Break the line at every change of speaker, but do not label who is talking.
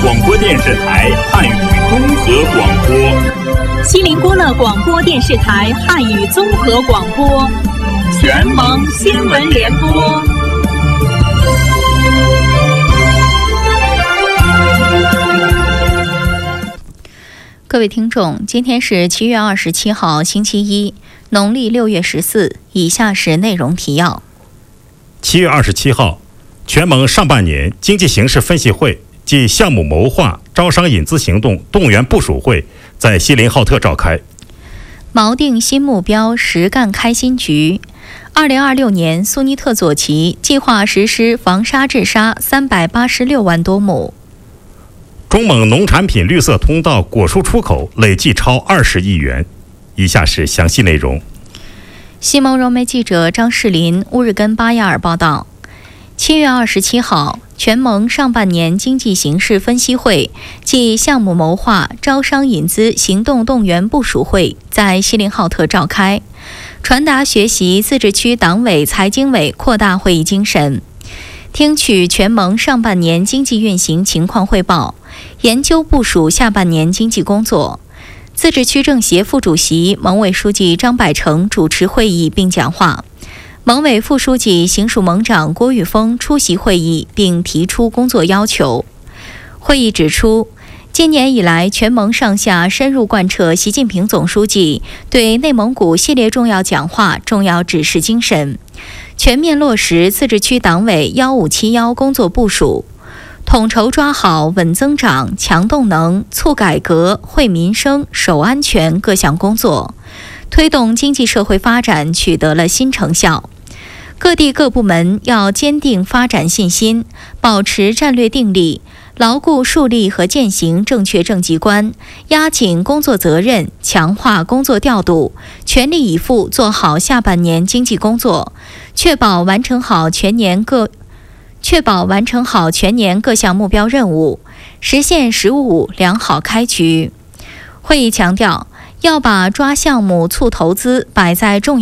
广播电视台汉语综合广播，
锡林郭勒广播电视台汉语综合广播，
全盟新闻联播。
各位听众，今天是7月27号，星期一，农历6月14。以下是内容提要。
7月27号，全盟上半年经济形势分析会暨项目谋划、招商引资行动动员部署会在锡林浩特召开。
锚定新目标，实干开新局。2026年，苏尼特左旗计划实施防沙治沙386万多亩。
中蒙农产品绿色通道果蔬出口累计超20亿元。以下是详细内容。
西蒙融媒记者张世林、乌日根巴亚尔报道，7月27号，全盟上半年经济形势分析会暨项目谋划、招商引资行动动员部署会在锡林浩特召开，传达学习自治区党委财经委扩大会议精神，听取全盟上半年经济运行情况汇报，研究部署下半年经济工作。自治区政协副主席、盟委书记张百成主持会议并讲话，盟委副书记、行署盟长郭玉峰出席会议并提出工作要求。会议指出，今年以来，全盟上下深入贯彻习近平总书记对内蒙古系列重要讲话、重要指示精神，全面落实自治区党委1571工作部署，统筹抓好稳增长、强动能、促改革、惠民生、守安全各项工作，推动经济社会发展取得了新成效。各地各部门要坚定发展信心，保持战略定力，牢固树立和践行正确政绩观，压紧工作责任，强化工作调度，全力以赴做好下半年经济工作，确保完成好全年各项目标任务，实现“十五”良好开局。会议强调，要把抓项目、促投资摆在重要